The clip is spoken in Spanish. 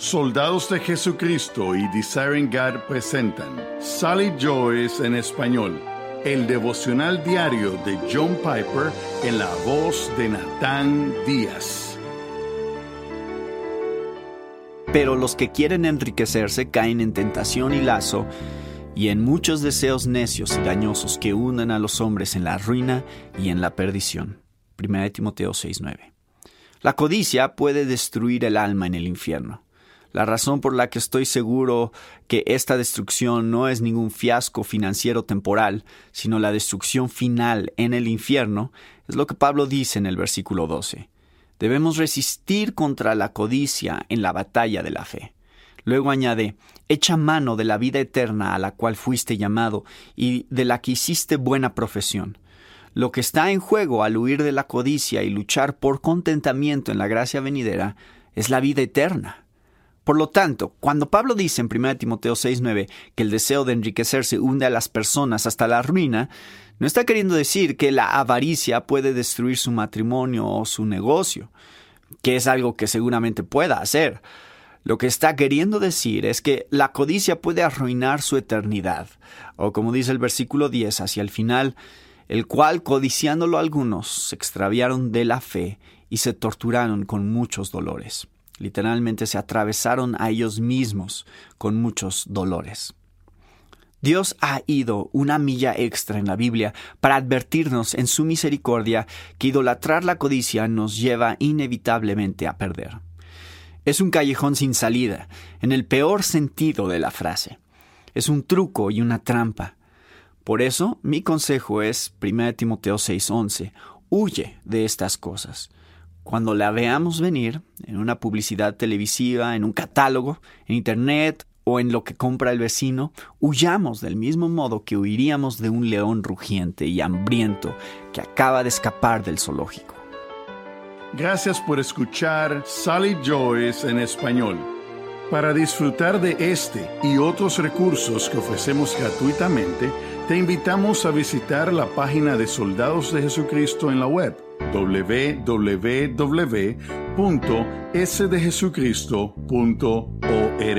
Soldados de Jesucristo y Desiring God presentan Sally Joyce en español, el devocional diario de John Piper en la voz de Natán Díaz. Pero los que quieren enriquecerse caen en tentación y lazo, y en muchos deseos necios y dañosos que hunden a los hombres en la ruina y en la perdición. 1 Timoteo 6:9. La codicia puede destruir el alma en el infierno. La razón por la que estoy seguro que esta destrucción no es ningún fiasco financiero temporal, sino la destrucción final en el infierno, es lo que Pablo dice en el versículo 12. Debemos resistir contra la codicia en la batalla de la fe. Luego añade, echa mano de la vida eterna a la cual fuiste llamado y de la que hiciste buena profesión. Lo que está en juego al huir de la codicia y luchar por contentamiento en la gracia venidera es la vida eterna. Por lo tanto, cuando Pablo dice en 1 Timoteo 6:9 que el deseo de enriquecerse hunde a las personas hasta la ruina, no está queriendo decir que la avaricia puede destruir su matrimonio o su negocio, que es algo que seguramente pueda hacer. Lo que está queriendo decir es que la codicia puede arruinar su eternidad, o como dice el versículo 10 hacia el final, el cual, codiciándolo algunos, se extraviaron de la fe y se torturaron con muchos dolores. Literalmente se atravesaron a ellos mismos con muchos dolores. Dios ha ido una milla extra en la Biblia para advertirnos en su misericordia que idolatrar la codicia nos lleva inevitablemente a perder. Es un callejón sin salida, en el peor sentido de la frase. Es un truco y una trampa. Por eso, mi consejo es 1 Timoteo 6:11. Huye de estas cosas. Cuando la veamos venir, en una publicidad televisiva, en un catálogo, en internet o en lo que compra el vecino, huyamos del mismo modo que huiríamos de un león rugiente y hambriento que acaba de escapar del zoológico. Gracias por escuchar Sally Joyce en español. Para disfrutar de este y otros recursos que ofrecemos gratuitamente, te invitamos a visitar la página de Soldados de Jesucristo en la web www.sdejesucristo.org.